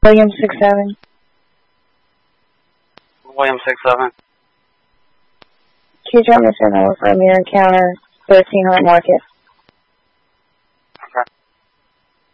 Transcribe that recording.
William 67. William 67. Can you drop me a signal for a mirror encounter, 1300 Market?